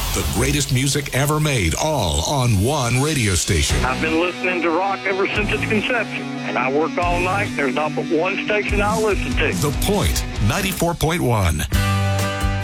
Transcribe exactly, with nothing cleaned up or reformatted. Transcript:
The greatest music ever made, all on one radio station. I've been listening to rock ever since its conception, and I work all night. There's not but one station I'll listen to. The Point, ninety-four point one.